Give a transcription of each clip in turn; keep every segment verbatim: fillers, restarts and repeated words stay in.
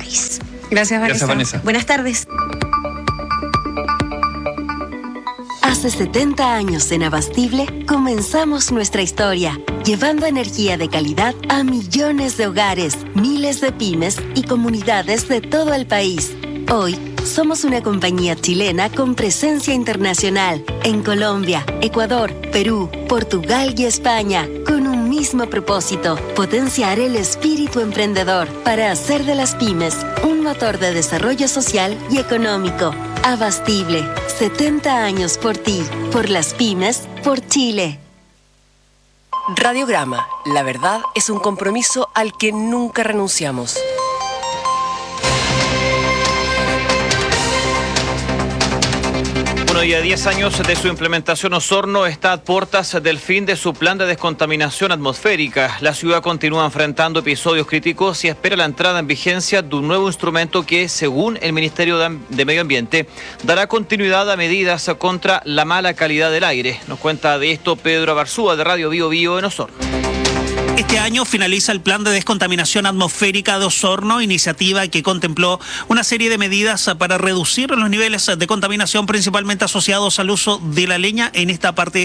país. Gracias, Vanessa. Gracias, Vanessa. Buenas tardes. Hace setenta años en Abastible comenzamos nuestra historia, llevando energía de calidad a millones de hogares, miles de pymes y comunidades de todo el país. Hoy, somos una compañía chilena con presencia internacional en Colombia, Ecuador, Perú, Portugal y España, con un mismo propósito: potenciar el espíritu emprendedor para hacer de las pymes un motor de desarrollo social y económico. Abastible, setenta años por ti, por las pymes, por Chile. Radiograma, la verdad es un compromiso al que nunca renunciamos. Bueno, y a diez años de su implementación, Osorno está a puertas del fin de su plan de descontaminación atmosférica. La ciudad continúa enfrentando episodios críticos y espera la entrada en vigencia de un nuevo instrumento que, según el Ministerio de Medio Ambiente, dará continuidad a medidas contra la mala calidad del aire. Nos cuenta de esto Pedro Abarzúa, de Radio Bio Bio en Osorno. Este año finaliza el plan de descontaminación atmosférica de Osorno, iniciativa que contempló una serie de medidas para reducir los niveles de contaminación principalmente asociados al uso de la leña en esta parte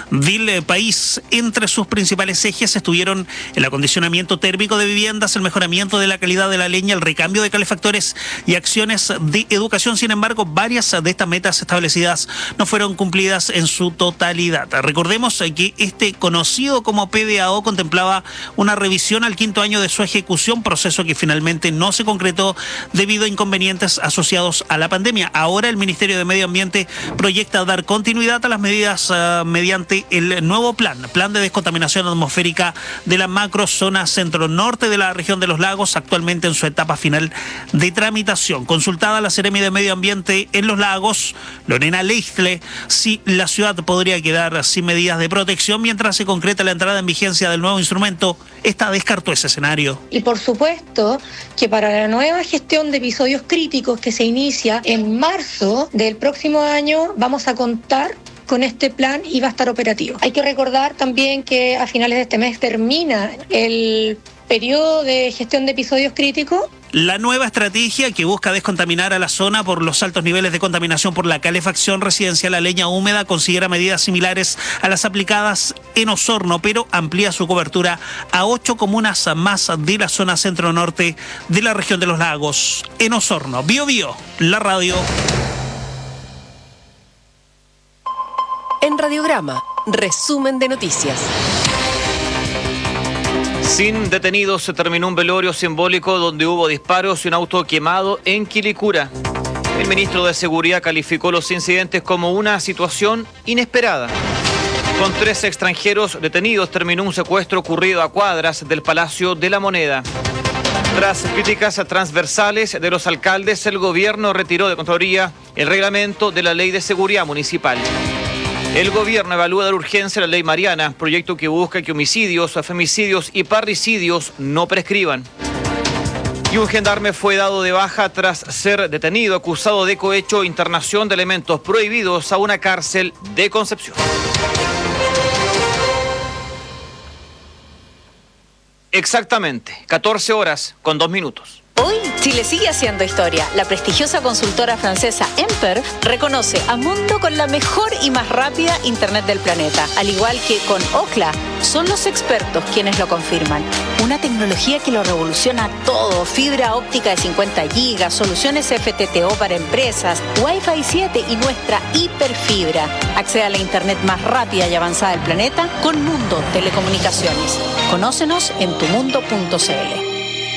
del país. Entre sus principales ejes estuvieron el acondicionamiento térmico de viviendas, el mejoramiento de la calidad de la leña, el recambio de calefactores y acciones de educación. Sin embargo, varias de estas metas establecidas no fueron cumplidas en su totalidad. Recordemos que este conocido como P D A O contemplaba una revisión al quinto año de su ejecución, proceso que finalmente no se concretó debido a inconvenientes asociados a la pandemia. Ahora el Ministerio de Medio Ambiente proyecta dar continuidad a las medidas uh, mediante el nuevo plan, plan de descontaminación atmosférica de la macrozona centro-norte de la región de los lagos, actualmente en su etapa final de tramitación. Consultada la Seremi de Medio Ambiente en los lagos, Lorena Leistle, si la ciudad podría quedar sin medidas de protección mientras se concreta la entrada en vigencia del nuevo instrumento. Esta descartó ese escenario. Y por supuesto que para la nueva gestión de episodios críticos que se inicia en marzo del próximo año vamos a contar con este plan y va a estar operativo. Hay que recordar también que a finales de este mes termina el periodo de gestión de episodios críticos. La nueva estrategia que busca descontaminar a la zona por los altos niveles de contaminación por la calefacción residencial a leña húmeda considera medidas similares a las aplicadas en Osorno, pero amplía su cobertura a ocho comunas más de la zona centro-norte de la región de los lagos. En Osorno, Bio Bio, la radio. En Radiograma, resumen de noticias. Sin detenidos se terminó un velorio simbólico donde hubo disparos y un auto quemado en Quilicura. El ministro de Seguridad calificó los incidentes como una situación inesperada. Con tres extranjeros detenidos terminó un secuestro ocurrido a cuadras del Palacio de la Moneda. Tras críticas transversales de los alcaldes, el gobierno retiró de Contraloría el reglamento de la Ley de Seguridad Municipal. El gobierno evalúa de urgencia la Ley Mariana, proyecto que busca que homicidios, femicidios y parricidios no prescriban. Y un gendarme fue dado de baja tras ser detenido, acusado de cohecho e internación de elementos prohibidos a una cárcel de Concepción. Exactamente, catorce horas con dos minutos. Hoy, Chile sigue haciendo historia. La prestigiosa consultora francesa Emper reconoce a Mundo con la mejor y más rápida Internet del planeta. Al igual que con Ookla, son los expertos quienes lo confirman. Una tecnología que lo revoluciona todo. Fibra óptica de cincuenta gigas, soluciones F T T O para empresas, Wi-Fi siete y nuestra hiperfibra. Accede a la Internet más rápida y avanzada del planeta con Mundo Telecomunicaciones. Conócenos en tumundo punto c l.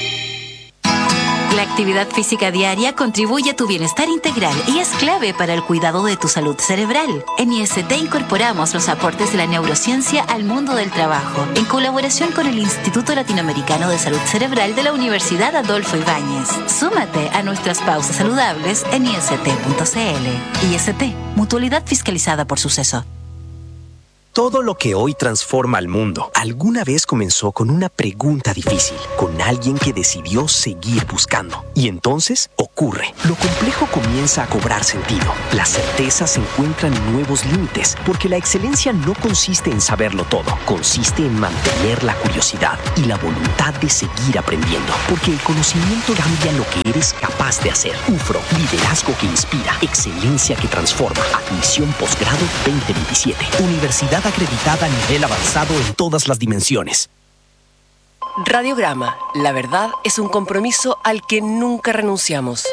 La actividad física diaria contribuye a tu bienestar integral y es clave para el cuidado de tu salud cerebral. En I S T incorporamos los aportes de la neurociencia al mundo del trabajo, en colaboración con el Instituto Latinoamericano de Salud Cerebral de la Universidad Adolfo Ibáñez. Súmate a nuestras pausas saludables en i s t punto c l. I S T, mutualidad fiscalizada por Suceso. Todo lo que hoy transforma al mundo alguna vez comenzó con una pregunta difícil, con alguien que decidió seguir buscando. Y entonces ocurre. Lo complejo comienza a cobrar sentido. La certeza se encuentra en nuevos límites, porque la excelencia no consiste en saberlo todo, consiste en mantener la curiosidad y la voluntad de seguir aprendiendo, porque el conocimiento cambia lo que eres capaz de hacer. U F R O, liderazgo que inspira, excelencia que transforma. Admisión posgrado veinte veintisiete. Universidad acreditada a nivel avanzado en todas las dimensiones. Radiograma. La verdad es un compromiso al que nunca renunciamos.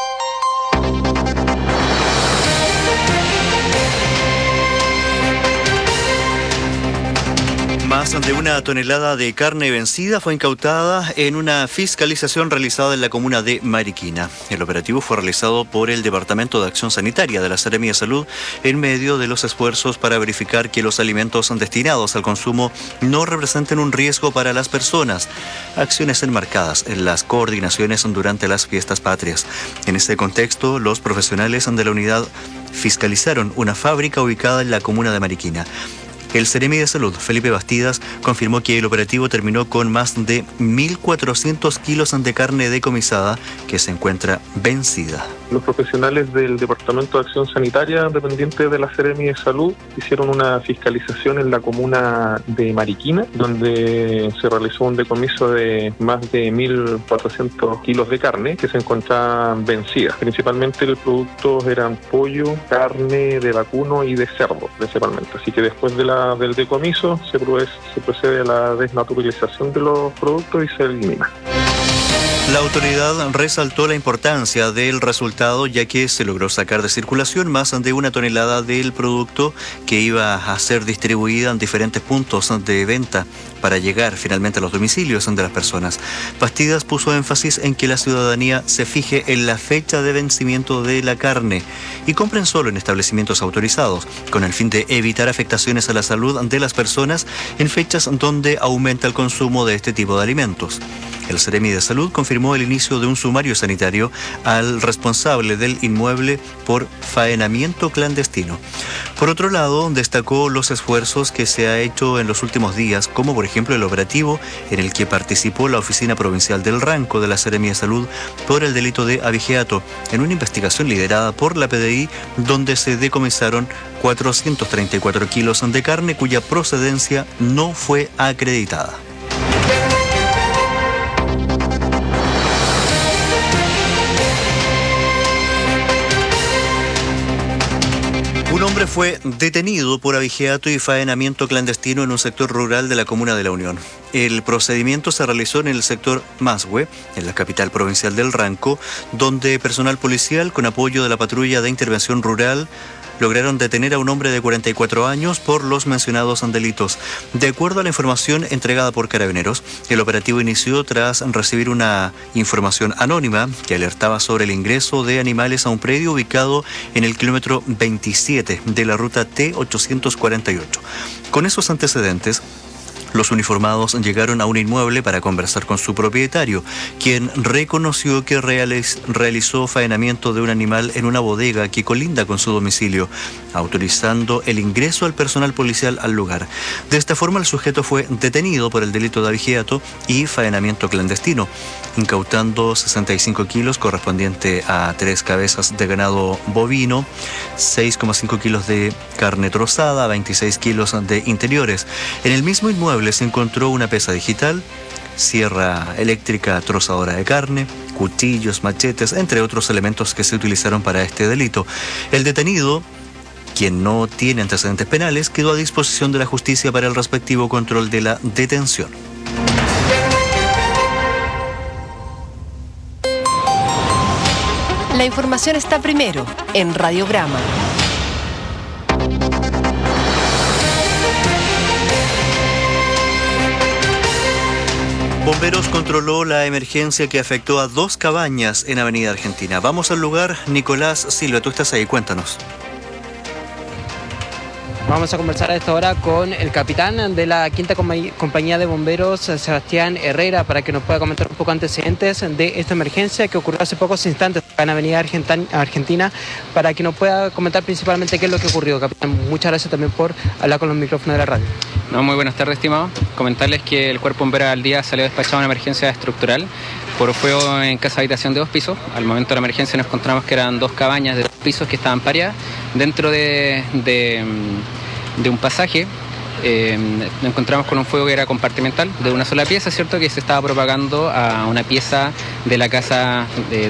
Más de una tonelada de carne vencida fue incautada en una fiscalización realizada en la comuna de Mariquina. El operativo fue realizado por el Departamento de Acción Sanitaria de la Seremi de Salud en medio de los esfuerzos para verificar que los alimentos destinados al consumo no representen un riesgo para las personas. Acciones enmarcadas en las coordinaciones durante las fiestas patrias. En este contexto, los profesionales de la unidad fiscalizaron una fábrica ubicada en la comuna de Mariquina. El Seremi de Salud, Felipe Bastidas, confirmó que el operativo terminó con más de mil cuatrocientos kilos de carne decomisada que se encuentra vencida. Los profesionales del Departamento de Acción Sanitaria, dependientes de la Seremi de Salud, hicieron una fiscalización en la comuna de Mariquina, donde se realizó un decomiso de más de mil cuatrocientos kilos de carne que se encontraban vencidas. Principalmente los productos eran pollo, carne de vacuno y de cerdo, principalmente. Así que después de la, del decomiso se, se procede a la desnaturalización de los productos y se elimina. La autoridad resaltó la importancia del resultado, ya que se logró sacar de circulación más de una tonelada del producto que iba a ser distribuida en diferentes puntos de venta para llegar finalmente a los domicilios de las personas. Bastidas puso énfasis en que la ciudadanía se fije en la fecha de vencimiento de la carne y compren solo en establecimientos autorizados, con el fin de evitar afectaciones a la salud de las personas en fechas donde aumenta el consumo de este tipo de alimentos. El Seremi de Salud confirmó el inicio de un sumario sanitario al responsable del inmueble por faenamiento clandestino. Por otro lado, destacó los esfuerzos que se ha hecho en los últimos días, como por ejemplo el operativo en el que participó la Oficina Provincial del Ranco de la Seremi de Salud por el delito de abigeato, en una investigación liderada por la P D I, donde se decomisaron cuatrocientos treinta y cuatro kilos de carne cuya procedencia no fue acreditada. Un hombre fue detenido por abigeato y faenamiento clandestino en un sector rural de la comuna de La Unión. El procedimiento se realizó en el sector Mashue, en la capital provincial del Ranco, donde personal policial con apoyo de la patrulla de intervención rural lograron detener a un hombre de cuarenta y cuatro años por los mencionados delitos. De acuerdo a la información entregada por Carabineros, el operativo inició tras recibir una información anónima que alertaba sobre el ingreso de animales a un predio ubicado en el kilómetro veintisiete de la ruta T ochocientos cuarenta y ocho. Con esos antecedentes, los uniformados llegaron a un inmueble para conversar con su propietario, quien reconoció que realizó faenamiento de un animal en una bodega que colinda con su domicilio, autorizando el ingreso al personal policial al lugar. De esta forma, el sujeto fue detenido por el delito de abigeato y faenamiento clandestino, incautando sesenta y cinco kilos correspondiente a tres cabezas de ganado bovino, seis coma cinco kilos de carne trozada, veintiséis kilos de interiores. En el mismo inmueble se encontró una pesa digital, sierra eléctrica trozadora de carne, cuchillos, machetes, entre otros elementos que se utilizaron para este delito. El detenido, quien no tiene antecedentes penales, quedó a disposición de la justicia para el respectivo control de la detención. La información está primero en Radiograma. Bomberos controló la emergencia que afectó a dos cabañas en Avenida Argentina. Vamos al lugar. Nicolás Silva, tú estás ahí, cuéntanos. Vamos a conversar a esta hora con el capitán de la quinta compañía de bomberos, Sebastián Herrera, para que nos pueda comentar un poco antecedentes de esta emergencia que ocurrió hace pocos instantes en Avenida Argentina, para que nos pueda comentar principalmente qué es lo que ocurrió. Capitán, muchas gracias también por hablar con los micrófonos de la radio. No, muy buenas tardes, estimado. Comentarles que el Cuerpo Bombero al día salió despachado a una emergencia estructural por fuego en casa habitación de dos pisos. Al momento de la emergencia nos encontramos que eran dos cabañas de dos pisos que estaban pareadas dentro de, de, de un pasaje. Eh, nos encontramos con un fuego que era compartimental de una sola pieza, ¿cierto? Que se estaba propagando a una pieza de la casa de